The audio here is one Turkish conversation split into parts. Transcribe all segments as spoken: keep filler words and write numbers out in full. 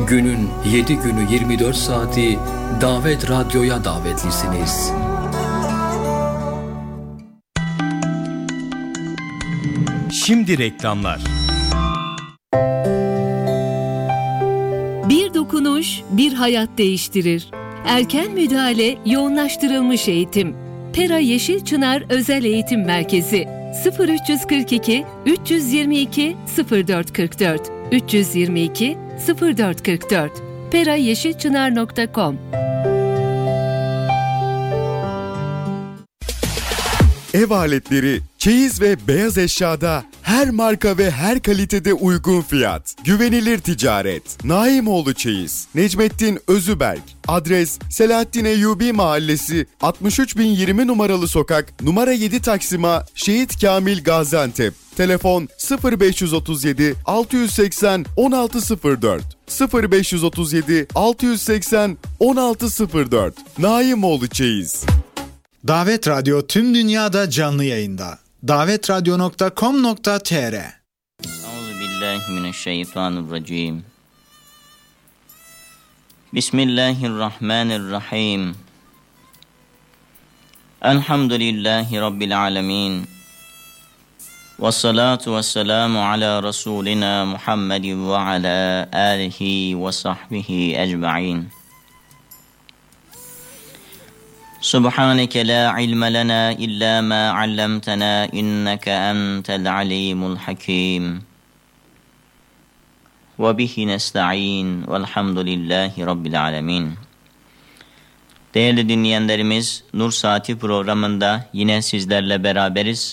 Günün yedi günü yirmi dört saati Davet Radyo'ya davetlisiniz. Şimdi reklamlar. Bir dokunuş, bir hayat değiştirir. Erken müdahale, yoğunlaştırılmış eğitim. Pera Yeşil Çınar Özel Eğitim Merkezi sıfır üç kırk iki üç yüz yirmi iki sıfır dört kırk dört üç yüz yirmi iki sıfır dört kırk dört pera yeşil çınar nokta com. Ev aletleri, çeyiz ve beyaz eşyada her marka ve her kalitede uygun fiyat. Güvenilir ticaret. Naimoğlu Çeyiz. Necmettin Özüberk. Adres Selahattin Eyyubi Mahallesi, altmış üç bin yirmi numaralı sokak, numara yedi Taksim'a, Şehit Kamil Gaziantep. Telefon sıfır beş otuz yedi altı yüz seksen on altı sıfır dört sıfır beş otuz yedi altı yüz seksen on altı sıfır dört. Naimoğlu Çeyiz. Davet Radyo tüm dünyada canlı yayında. davet radyo nokta com nokta tr. Euzubillahimineşşeytanirracim. Bismillahirrahmanirrahim. Elhamdülillahi Rabbil alemin. Vessalatu vesselamu ala Resulina Muhammedin ve ala alihi ve sahbihi ecma'in. Subhaneke la ilme lena illa ma allamtana inneke entel alimul hakim. Ve bihi nesta'in velhamdülillahi rabbil alemin. Değerli dinleyenlerimiz, Nur Saati programında yine sizlerle beraberiz.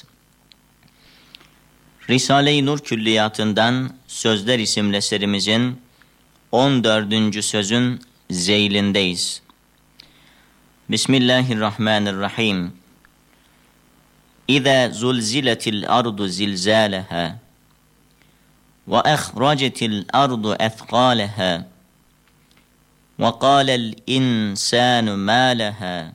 Risale-i Nur Külliyatı'ndan Sözler isimli eserimizin on dördüncü sözün zeylindeyiz. Bismillahirrahmanirrahim. İza zulziletil ardu zilzalaha ve ahracetil ardu ethqalaha ve qala'l insanu ma laha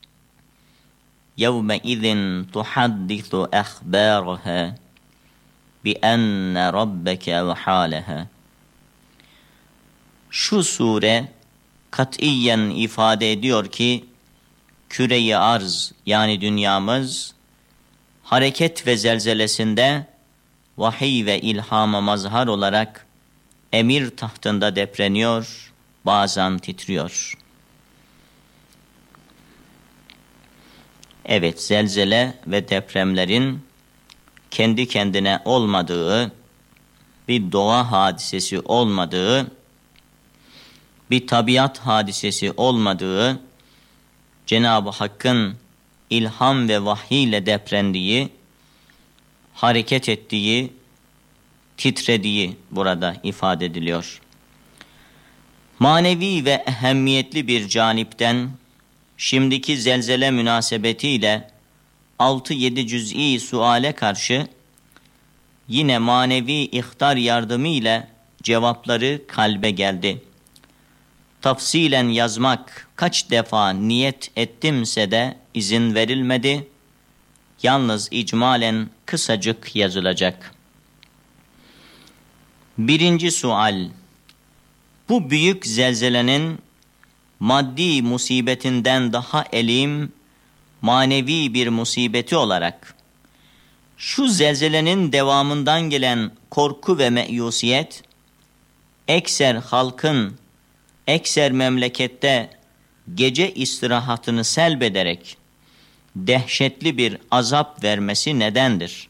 yevme izin tuhaddisu akhbaraha bi enne rabbeke ve halaha. Şu sure katiyen ifade ediyor ki küre-i arz yani dünyamız hareket ve zelzelesinde vahiy ve ilhama mazhar olarak emir tahtında depreniyor, bazen titriyor. Evet, zelzele ve depremlerin kendi kendine olmadığı, bir doğa hadisesi olmadığı, bir tabiat hadisesi olmadığı, Cenab-ı Hakk'ın ilham ve vahiy ile deprendiği, hareket ettiği, titrediği burada ifade ediliyor. Manevi ve ehemmiyetli bir canipten, şimdiki zelzele münasebetiyle altı yedi cüz'i suale karşı, yine manevi ihtar yardımı ile cevapları kalbe geldi. Tafsilen yazmak kaç defa niyet ettimse de izin verilmedi. Yalnız icmalen kısacık yazılacak. Birinci sual. Bu büyük zelzelenin maddi musibetinden daha elim, manevi bir musibeti olarak şu zelzelenin devamından gelen korku ve meyusiyet, ekser halkın ekser memlekette gece istirahatını selbederek dehşetli bir azap vermesi nedendir?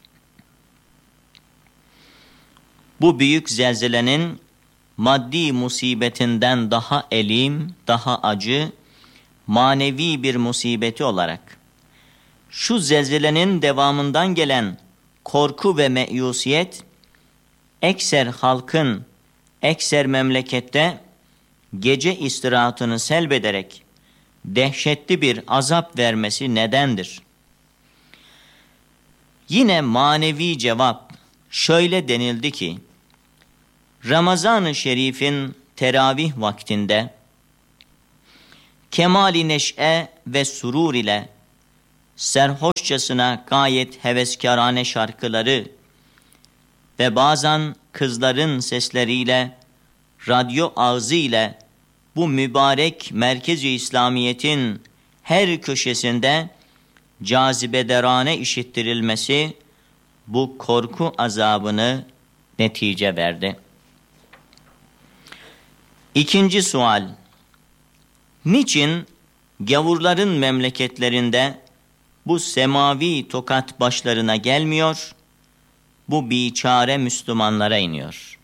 Bu büyük zelzelenin maddi musibetinden daha elim, daha acı, manevi bir musibeti olarak şu zelzelenin devamından gelen korku ve meyusiyet, ekser halkın ekser memlekette gece istirahatını selbederek dehşetli bir azap vermesi nedendir? Yine manevi cevap şöyle denildi ki, Ramazan-ı Şerif'in teravih vaktinde kemali neşe ve surur ile serhoşçasına gayet heveskârane şarkıları ve bazen kızların sesleriyle radyo ağzı ile bu mübarek merkez-i İslamiyet'in her köşesinde cazibederane işittirilmesi bu korku azabını netice verdi. İkinci sual: niçin gavurların memleketlerinde bu semavi tokat başlarına gelmiyor, bu biçare Müslümanlara iniyor?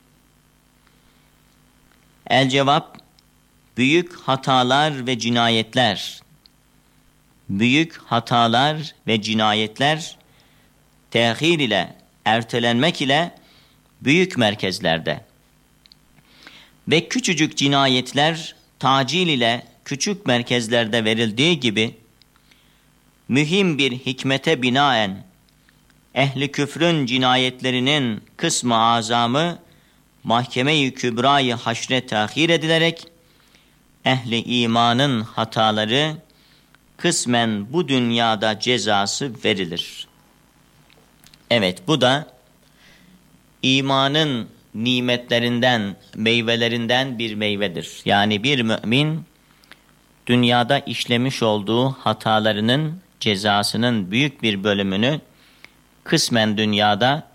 El cevap: büyük hatalar ve cinayetler, büyük hatalar ve cinayetler tehir ile, ertelenmek ile büyük merkezlerde ve küçücük cinayetler tacil ile küçük merkezlerde verildiği gibi mühim bir hikmete binaen ehli küfrün cinayetlerinin kısmı azamı mahkeme-i kübrayı haşre tahir edilerek ehli imanın hataları kısmen bu dünyada cezası verilir. Evet, bu da imanın nimetlerinden, meyvelerinden bir meyvedir. Yani bir mümin dünyada işlemiş olduğu hatalarının cezasının büyük bir bölümünü kısmen dünyada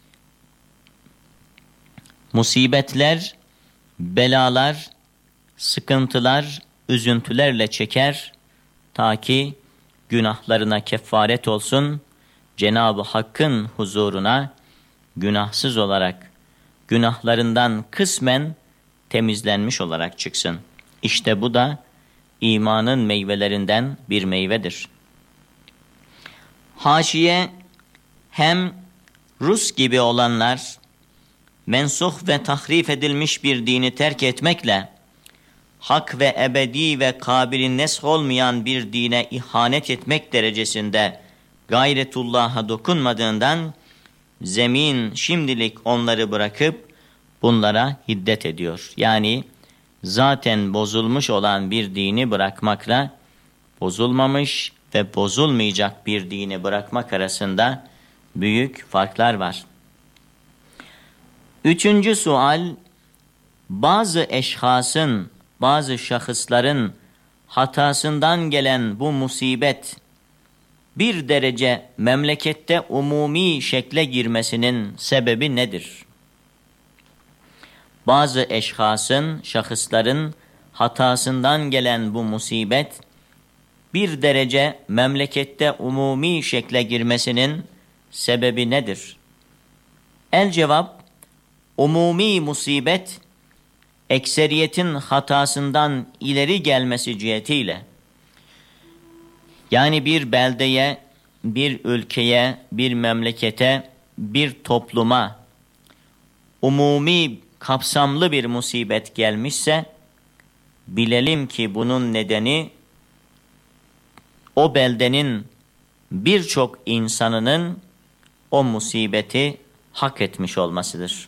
musibetler, belalar, sıkıntılar, üzüntülerle çeker ta ki günahlarına kefaret olsun, Cenab-ı Hakk'ın huzuruna günahsız olarak, günahlarından kısmen temizlenmiş olarak çıksın. İşte bu da imanın meyvelerinden bir meyvedir. Haşiye, hem Rus gibi olanlar mensuh ve tahrif edilmiş bir dini terk etmekle hak ve ebedi ve kabili nesh olmayan bir dine ihanet etmek derecesinde gayretullah'a dokunmadığından zemin şimdilik onları bırakıp bunlara hiddet ediyor. Yani zaten bozulmuş olan bir dini bırakmakla bozulmamış ve bozulmayacak bir dini bırakmak arasında büyük farklar var. Üçüncü sual: bazı eşhasın, bazı şahısların hatasından gelen bu musibet bir derece memlekette umumi şekle girmesinin sebebi nedir? Bazı eşhasın, şahısların hatasından gelen bu musibet bir derece memlekette umumi şekle girmesinin sebebi nedir? El cevap: umumi musibet ekseriyetin hatasından ileri gelmesi cihetiyle, yani bir beldeye, bir ülkeye, bir memlekete, bir topluma umumi kapsamlı bir musibet gelmişse bilelim ki bunun nedeni o beldenin birçok insanının o musibeti hak etmiş olmasıdır.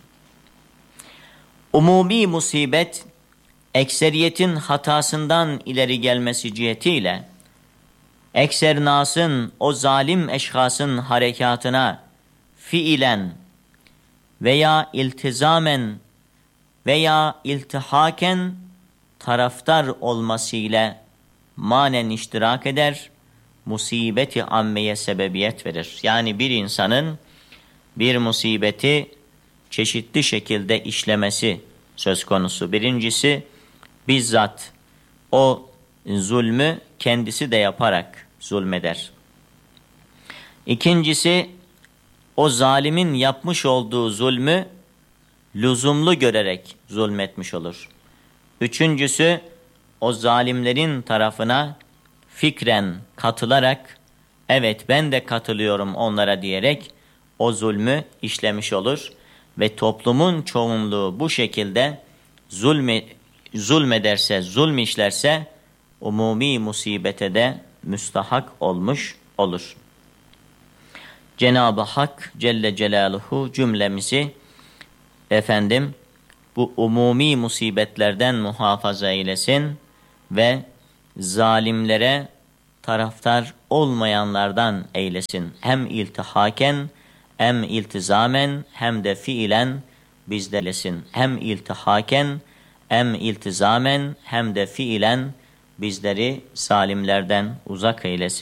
Umumi musibet ekseriyetin hatasından ileri gelmesi cihetiyle ekser nasın, o zalim eşhasın harekatına fiilen veya iltizamen veya iltihaken taraftar olmasıyla manen iştirak eder, musibeti ammeye sebebiyet verir. Yani bir insanın bir musibeti çeşitli şekilde işlemesi söz konusu. Birincisi, bizzat o zulmü kendisi de yaparak zulmeder. İkincisi, o zalimin yapmış olduğu zulmü lüzumlu görerek zulmetmiş olur. Üçüncüsü, o zalimlerin tarafına fikren katılarak, evet ben de katılıyorum onlara diyerek o zulmü işlemiş olur ve toplumun çoğunluğu bu şekilde zulme, zulmederse, zulm işlerse umumi musibete de müstahak olmuş olur. Cenab-ı Hak Celle Celaluhu cümlemizi efendim bu umumi musibetlerden muhafaza eylesin ve zalimlere taraftar olmayanlardan eylesin. Hem iltihaken, hem iltizamen, hem de fiilen bizde eylesin. Hem iltihaken, hem iltizamen hem de fiilen bizleri zalimlerden uzak eylesin.